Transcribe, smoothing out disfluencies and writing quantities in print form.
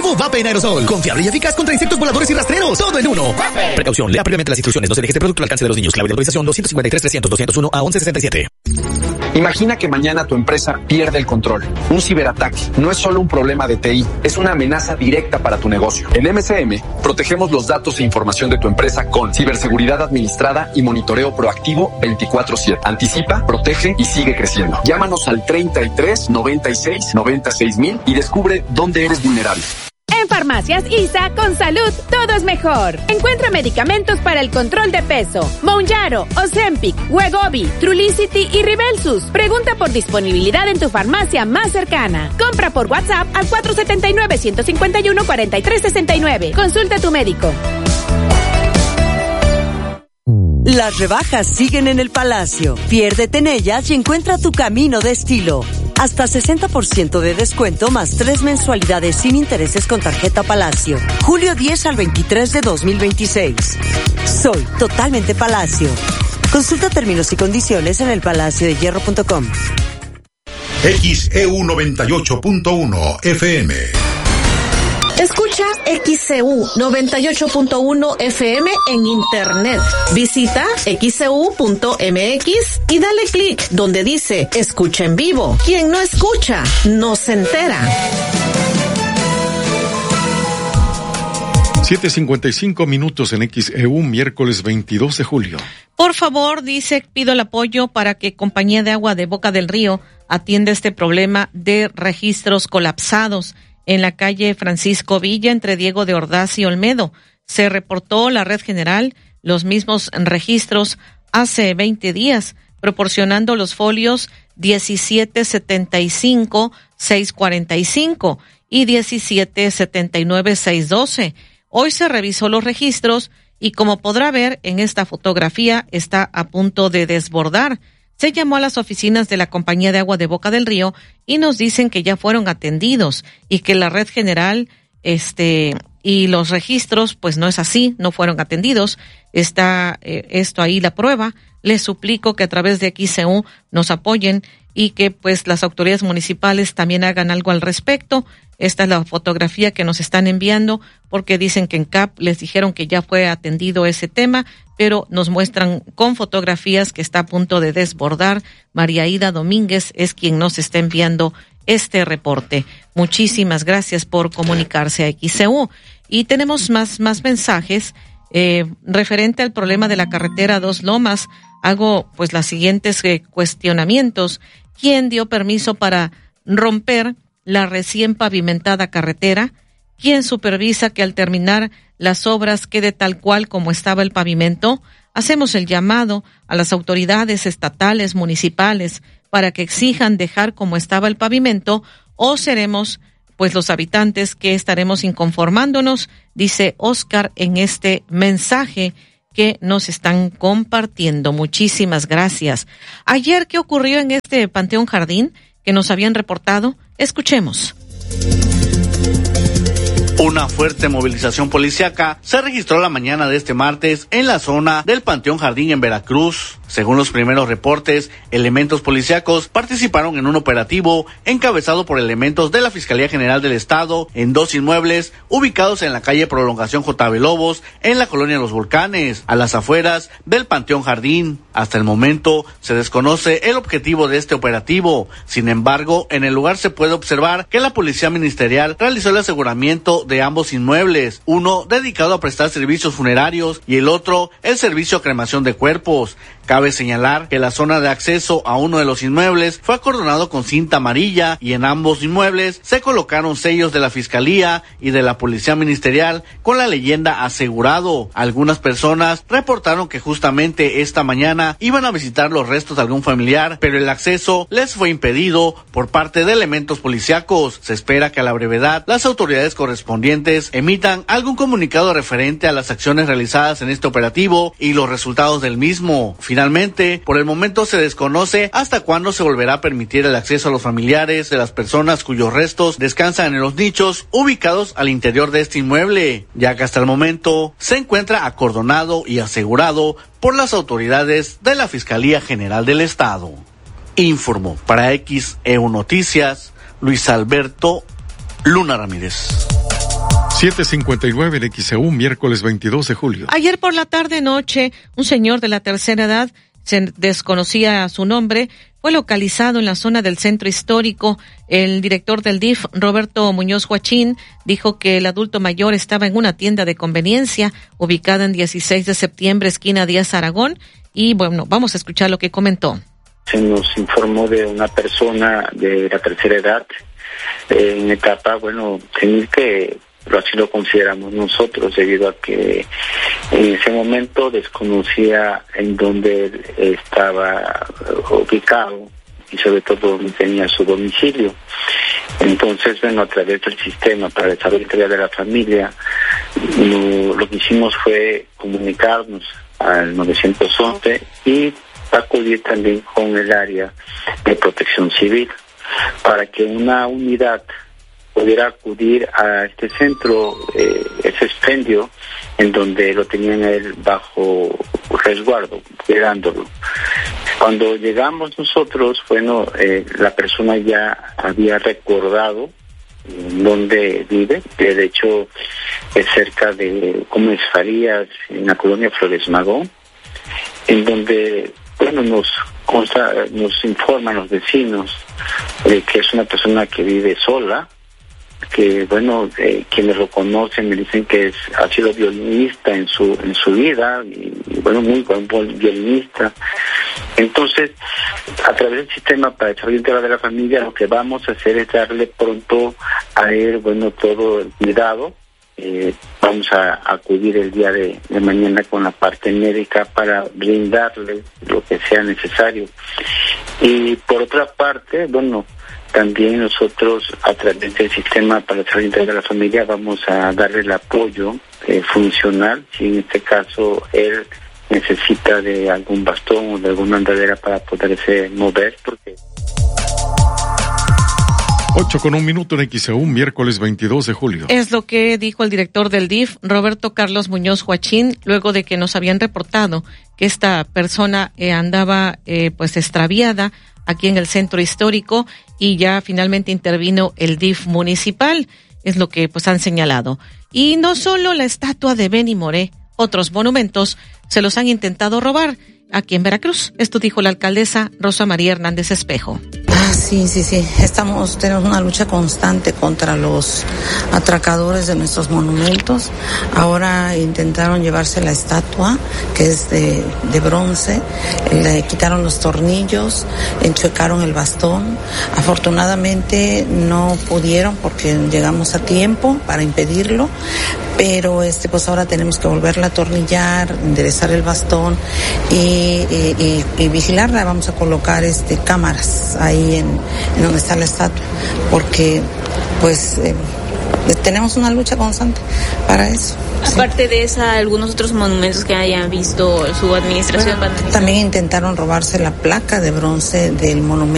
Nuevo Vape en aerosol. Confiable y eficaz contra insectos voladores y rastreros. Todo en uno. Vape. Precaución. Lea previamente las instrucciones. No se deje este producto al alcance de los niños. Clave de autorización 253-300-201 a 1167. Imagina que mañana tu empresa pierde el control. Un ciberataque no es solo un problema de TI, es una amenaza directa para tu negocio. En MCM, protegemos los datos e información de tu empresa con ciberseguridad administrada y monitoreo proactivo 24/7. Anticipa, protege y sigue creciendo. Llámanos al 33 96 96 mil y descubre dónde eres vulnerable. En Farmacias ISA, con salud, todo es mejor. Encuentra medicamentos para el control de peso. Mounjaro, Ozempic, Wegovy, Trulicity y Ribelsus. Pregunta por disponibilidad en tu farmacia más cercana. Compra por WhatsApp al 479-151-4369. Consulta a tu médico. Las rebajas siguen en el Palacio. Piérdete en ellas y encuentra tu camino de estilo. Hasta 60% de descuento más 3 mensualidades sin intereses con tarjeta Palacio. Julio 10 al 23 de 2026. Soy totalmente Palacio. Consulta términos y condiciones en elpalaciodehierro.com. XEU 98.1 FM. Escucha XEU 98.1 FM en internet. Visita xeu.mx y dale clic donde dice escucha en vivo. Quien no escucha, no se entera. 7:55 en XEU, miércoles 22 de julio. Por favor, dice, pido el apoyo para que Compañía de Agua de Boca del Río atienda este problema de registros colapsados en la calle Francisco Villa, entre Diego de Ordaz y Olmedo. Se reportó la Red General los mismos registros hace 20 días, proporcionando los folios 1775-645 y 1779-612. Hoy se revisó los registros y, como podrá ver en esta fotografía, está a punto de desbordar. Se llamó a las oficinas de la Compañía de Agua de Boca del Río y nos dicen que ya fueron atendidos y que la Red General y los registros, pues no es así, no fueron atendidos. Está esto ahí la prueba. Les suplico que a través de XEU nos apoyen y que pues las autoridades municipales también hagan algo al respecto. Esta es la fotografía que nos están enviando porque dicen que en CAP les dijeron que ya fue atendido ese tema, pero nos muestran con fotografías que está a punto de desbordar. María Ida Domínguez es quien nos está enviando este reporte. Muchísimas gracias por comunicarse a XEU. Y tenemos más mensajes referente al problema de la carretera Dos Lomas. Hago pues los siguientes cuestionamientos. ¿Quién dio permiso para romper la recién pavimentada carretera? ¿Quién supervisa que al terminar las obras quede tal cual como estaba el pavimento? Hacemos el llamado a las autoridades estatales, municipales, para que exijan dejar como estaba el pavimento, o seremos pues los habitantes que estaremos inconformándonos, dice Oscar en este mensaje que nos están compartiendo. Muchísimas gracias. Ayer, ¿qué ocurrió en este Panteón Jardín que nos habían reportado? Escuchemos. Una fuerte movilización policíaca se registró la mañana de este martes en la zona del Panteón Jardín en Veracruz. Según los primeros reportes, elementos policíacos participaron en un operativo encabezado por elementos de la Fiscalía General del Estado en 2 inmuebles ubicados en la calle Prolongación J.B. Lobos, en la colonia Los Volcanes, a las afueras del Panteón Jardín. Hasta el momento se desconoce el objetivo de este operativo. Sin embargo, en el lugar se puede observar que la Policía Ministerial realizó el aseguramiento de ambos inmuebles, uno dedicado a prestar servicios funerarios y el otro el servicio a cremación de cuerpos. Cabe señalar que la zona de acceso a uno de los inmuebles fue acordonado con cinta amarilla y en ambos inmuebles se colocaron sellos de la Fiscalía y de la Policía Ministerial con la leyenda asegurado. Algunas personas reportaron que justamente esta mañana iban a visitar los restos de algún familiar, pero el acceso les fue impedido por parte de elementos policíacos. Se espera que a la brevedad las autoridades correspondientes emitan algún comunicado referente a las acciones realizadas en este operativo y los resultados del mismo. Finalmente, por el momento se desconoce hasta cuándo se volverá a permitir el acceso a los familiares de las personas cuyos restos descansan en los nichos ubicados al interior de este inmueble, ya que hasta el momento se encuentra acordonado y asegurado por las autoridades de la Fiscalía General del Estado. Informó para XEU Noticias Luis Alberto Luna Ramírez. 7:59 en XEU, miércoles 22 de julio. Ayer por la tarde-noche, un señor de la tercera edad, se desconocía su nombre, fue localizado en la zona del centro histórico. El director del DIF, Roberto Muñoz Huachín, dijo que el adulto mayor estaba en una tienda de conveniencia ubicada en 16 de septiembre, esquina Díaz Aragón. Y bueno, vamos a escuchar lo que comentó. Se nos informó de una persona de la tercera edad, en etapa, bueno, senil, que así lo consideramos nosotros, debido a que en ese momento desconocía en dónde estaba ubicado y sobre todo dónde tenía su domicilio. Entonces, bueno, a través del sistema para el desarrollo integral de la familia, lo que hicimos fue comunicarnos al 911 y acudir también con el área de protección civil para que una unidad pudiera acudir a este centro, ese expendio, en donde lo tenían a él bajo resguardo, cuidándolo. Cuando llegamos nosotros, bueno, la persona ya había recordado dónde vive, que de hecho es cerca de Gómez Farías, en la colonia Flores Magón, en donde, bueno, nos informan los vecinos de que es una persona que vive sola, que bueno, quienes lo conocen me dicen que ha sido violinista en su vida, y bueno, muy buen violinista. Entonces, a través del sistema para el desarrollo integral de la familia, lo que vamos a hacer es darle pronto a él, bueno, todo el cuidado. Vamos a acudir el día de mañana con la parte médica para brindarle lo que sea necesario. Y por otra parte, bueno, también nosotros a través del sistema para el desarrollo integral de la familia vamos a darle el apoyo funcional, si en este caso él necesita de algún bastón o de alguna andadera para poderse mover, porque 8:01 en XEU, miércoles 22 de julio. Es lo que dijo el director del DIF, Roberto Carlos Muñoz Huachín, luego de que nos habían reportado que esta persona andaba pues extraviada aquí en el centro histórico, y ya finalmente intervino el DIF municipal, es lo que pues han señalado. Y no solo la estatua de Benny Moré, otros monumentos se los han intentado robar aquí en Veracruz. Esto dijo la alcaldesa Rosa María Hernández Espejo. Sí. Tenemos una lucha constante contra los atracadores de nuestros monumentos. Ahora intentaron llevarse la estatua, que es de bronce, le quitaron los tornillos, enchuecaron el bastón. Afortunadamente no pudieron porque llegamos a tiempo para impedirlo, pero pues ahora tenemos que volverla a atornillar, enderezar el bastón y vigilarla. Vamos a colocar cámaras ahí en donde está la estatua, porque pues tenemos una lucha constante para eso. Aparte de esa, algunos otros monumentos que hayan visto su administración. También intentaron robarse la placa de bronce del monumento